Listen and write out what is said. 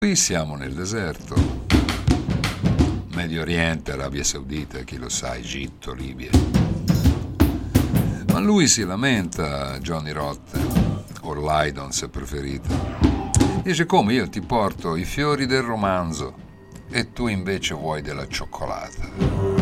Qui siamo nel deserto. Medio Oriente, Arabia Saudita, chi lo sa, Egitto, Libia. Ma lui si lamenta, Johnny Rotten, o Lydon se preferite. Dice: come io ti porto i fiori del romanzo e tu invece vuoi della cioccolata.